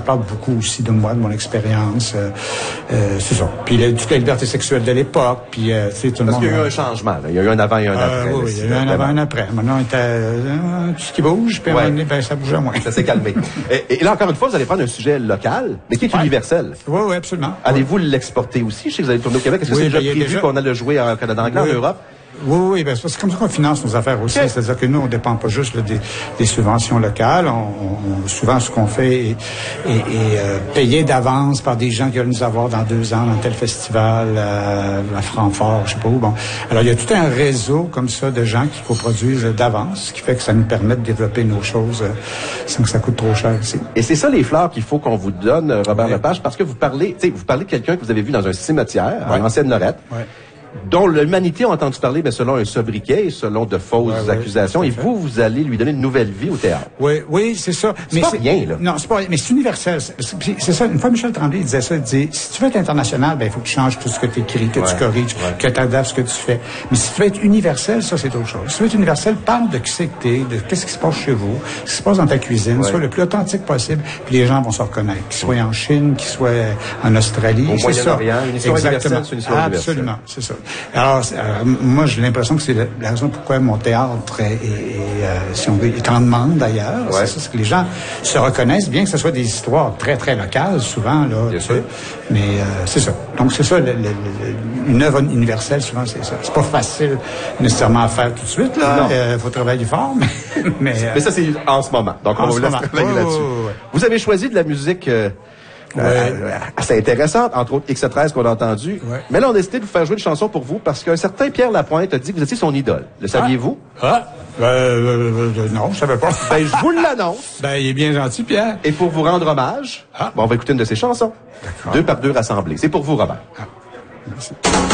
parle beaucoup aussi de moi, de mon expérience. C'est ça. Puis toute la liberté sexuelle de l'époque, puis tu sais, tout le monde... Parce qu'il y a eu un changement, là. Il y a eu un avant et un après. Oui, il y a eu un avant et un après. Maintenant, on était tout ce qui bouge, puis ça bougeait moins. Ça s'est calmé. Et là, encore une fois, vous allez prendre un sujet local, mais qui est universel. Oui, absolument. Allez-vous l'exporter aussi? Je sais que vous allez tourner au Québec. Est-ce que c'est déjà prévu qu'on a le jouer en Canada anglais, en Europe? Oui, ben c'est comme ça qu'on finance nos affaires aussi. Okay. C'est-à-dire que nous, on dépend pas juste des subventions locales. Souvent, ce qu'on fait est payer d'avance par des gens qui veulent nous avoir dans 2 ans dans tel festival à Francfort, je sais pas où. Bon, alors il y a tout un réseau comme ça de gens qui coproduisent d'avance, ce qui fait que ça nous permet de développer nos choses sans que ça coûte trop cher ici. Et c'est ça les fleurs qu'il faut qu'on vous donne, Robert Lepage, parce que vous parlez de quelqu'un que vous avez vu dans un cimetière, en Ancienne-Lorette. Ouais. Dont l'humanité a entendu parler, selon un sobriquet, selon de fausses accusations. Et vous allez lui donner une nouvelle vie au théâtre. Oui, c'est ça. C'est pas rien, là. Non, c'est pas rien, mais c'est universel. C'est ça. Une fois, Michel Tremblay disait ça. Il disait, si tu veux être international, il faut que tu changes tout ce que tu écris, que tu corriges, que tu adaptes ce que tu fais. Mais si tu veux être universel, ça, c'est autre chose. Si tu veux être universel, parle de qui c'est que t'es, de qu'est-ce qui se passe chez vous, ce qui se passe dans ta cuisine, sois le plus authentique possible, puis les gens vont se reconnaître. Qu'ils soient en Chine, qu'ils soient en Australie. Au Moyen-Orient, une histoire universelle, c'est une histoire universelle. Absolument, c'est ça. Alors, moi, j'ai l'impression que c'est la raison pourquoi mon théâtre si on veut, est en demande d'ailleurs. Ouais. C'est que les gens se reconnaissent, bien que ce soit des histoires très, très locales, souvent, là. Bien sûr. Mais c'est ça. Donc, c'est ça, une œuvre universelle, souvent, c'est ça. C'est pas facile nécessairement à faire tout de suite, là. Faut travailler fort, mais ça, c'est en ce moment. Donc, on va vous laisser travailler là-dessus. Vous avez choisi de la musique... assez intéressante, entre autres X13 qu'on a entendu. Ouais. Mais là, on a décidé de vous faire jouer une chanson pour vous parce qu'un certain Pierre Lapointe a dit que vous étiez son idole. Le saviez-vous? Non, je savais pas. Je vous l'annonce. Il est bien gentil, Pierre. Et pour vous rendre hommage, on va écouter une de ses chansons. 2 par 2 rassemblés. C'est pour vous, Robert. Merci.